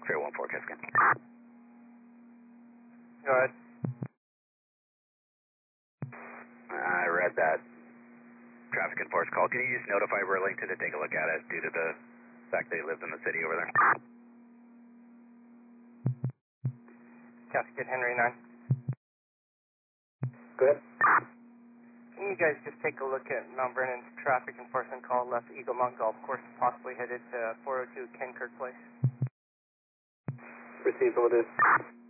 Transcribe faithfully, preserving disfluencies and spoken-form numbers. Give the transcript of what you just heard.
X-ray one four, Kiskin. Go ahead. I read that traffic enforcement call. Can you just notify Burlington to take a look at it due to the fact they lived in the city over there? Cascade Henry nine. Go ahead. Can you guys just take a look at Mount Vernon's traffic enforcement call left Eagle Mountain Golf Course, possibly headed to four oh two Kenkirk Place? Received, will do.